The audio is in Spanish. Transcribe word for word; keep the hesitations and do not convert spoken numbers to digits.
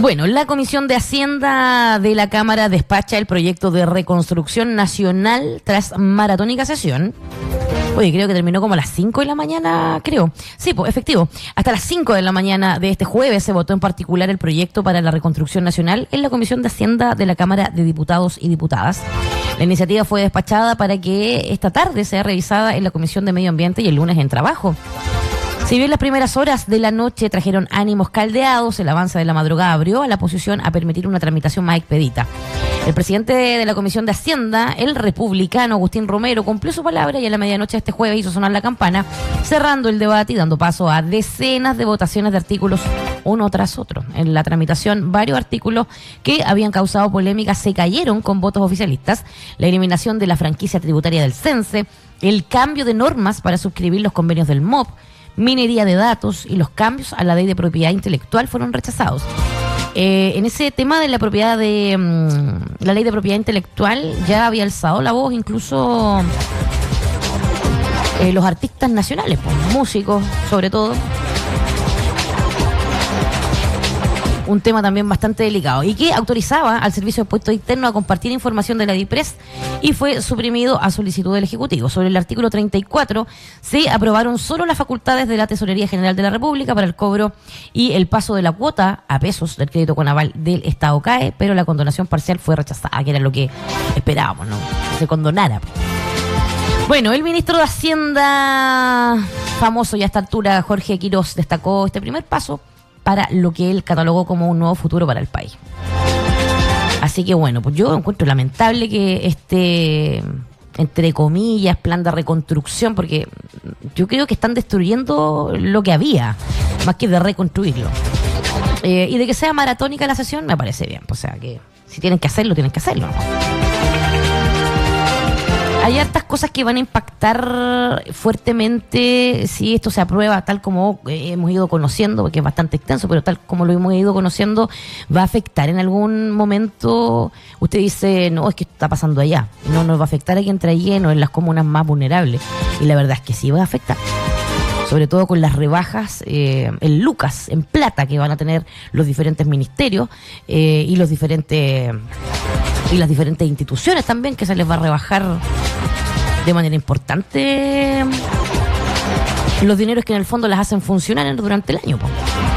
Bueno, la Comisión de Hacienda de la Cámara despacha el proyecto de reconstrucción nacional tras maratónica sesión. Oye, creo que terminó como a las cinco de la mañana, creo. Sí, pues, efectivo. Hasta las cinco de la mañana de este jueves se votó en particular el proyecto para la reconstrucción nacional en la Comisión de Hacienda de la Cámara de Diputados y Diputadas. La iniciativa fue despachada para que esta tarde sea revisada en la Comisión de Medio Ambiente y el lunes en Trabajo. Si bien las primeras horas de la noche trajeron ánimos caldeados, el avance de la madrugada abrió a la oposición a permitir una tramitación más expedita. El presidente de la Comisión de Hacienda, el republicano Agustín Romero, cumplió su palabra y a la medianoche de este jueves hizo sonar la campana, cerrando el debate y dando paso a decenas de votaciones de artículos uno tras otro. En la tramitación, varios artículos que habían causado polémica se cayeron con votos oficialistas: la eliminación de la franquicia tributaria del CENSE, el cambio de normas para suscribir los convenios del M O P, minería de datos y los cambios a la ley de propiedad intelectual fueron rechazados. Eh, en ese tema de la propiedad de um, la ley de propiedad intelectual ya había alzado la voz incluso eh, los artistas nacionales, pues, músicos sobre todo. Un tema también bastante delicado y que autorizaba al Servicio de Impuestos Internos a compartir información de la DIPRES y fue suprimido a solicitud del Ejecutivo. Sobre el artículo treinta y cuatro se aprobaron solo las facultades de la Tesorería General de la República para el cobro y el paso de la cuota a pesos del crédito con aval del Estado CAE, pero la condonación parcial fue rechazada, que era lo que esperábamos, ¿no? Que se condonara. Bueno, el ministro de Hacienda, famoso ya a esta altura, Jorge Quirós, destacó este primer paso para lo que él catalogó como un nuevo futuro para el país. Así que bueno, pues yo encuentro lamentable que este, entre comillas, plan de reconstrucción, porque yo creo que están destruyendo lo que había, más que de reconstruirlo. Eh, y de que sea maratónica la sesión, me parece bien. O sea que si tienen que hacerlo, tienen que hacerlo, ¿no? Hay hartas cosas que van a impactar fuertemente si esto se aprueba tal como eh, hemos ido conociendo, porque es bastante extenso, pero tal como lo hemos ido conociendo, va a afectar en algún momento. Usted dice, no, es que está pasando allá. No nos va a afectar aquí entre lleno, en las comunas más vulnerables. Y la verdad es que sí va a afectar. Sobre todo con las rebajas eh, en lucas, en plata, que van a tener los diferentes ministerios eh, y los diferentes y las diferentes instituciones también, que se les va a rebajar de manera importante los dineros que en el fondo las hacen funcionar durante el año, po.